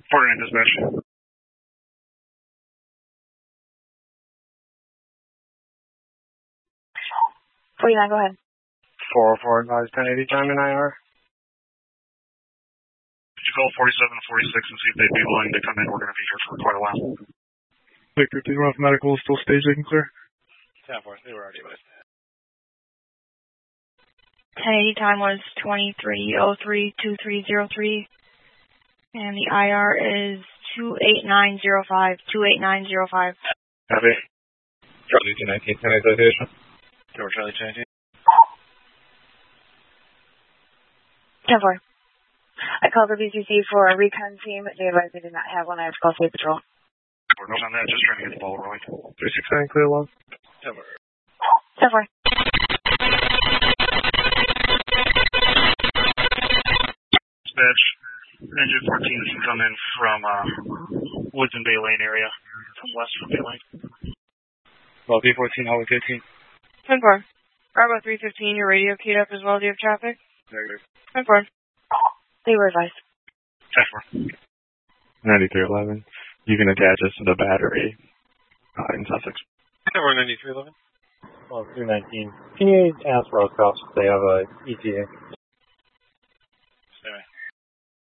49 dispatch. 49, go ahead. 404 advised 1080 time in IR. Could you call 47 and 46 and see if they'd be willing to come in? We're going to be here for quite a while. Victor, do you want medical still stage they can clear? 10-4, they were already advised. 1080 time was 2303-2303. And the IR is 28905. 28905. Copy. Charlie 219, 10 citation. Charlie 219. 10-4. I called the BCC for a recon team. They advised they did not have one. I have to call State Patrol. We're not on that, just trying to get the ball rolling. 369, clear long. 10-4. 10-4. Dispatch, engine 14 can come in from Woods and Bay Lane area, from west from Bay Lane. Well, B14, Hallway 15. 10-4. Bravo 315, your radio keyed up as well. Do you have traffic? Negative. 10-4. They were advised. 10-4. 9311. You can attach us to the battery in Sussex. 9311. Well, 219. Can you ask Rosecroft if they have a ETA?